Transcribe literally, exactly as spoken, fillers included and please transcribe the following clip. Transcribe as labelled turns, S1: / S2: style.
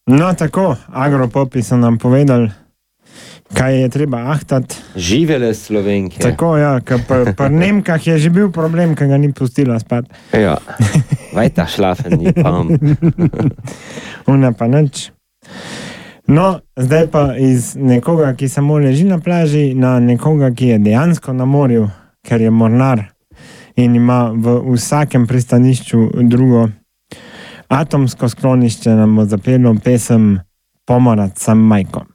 S1: No tako, agropopi so nam povedali, kaj je treba ahtati.
S2: Živele Slovenke.
S1: Tako, ja, ker pri pr Nemkah je že bil problem, ker ga ni pustila spati.
S2: Ja, weiter schlafen, die Palm.
S1: Una pa nič. No, zdaj pa iz nekoga, ki samo leži na plaži, na nekoga, ki je dejansko na morju, ker je mornar in ima v vsakem pristanišču drugo atomsko sklonišče, nam bo zapelo pesem Pomorac sam majko.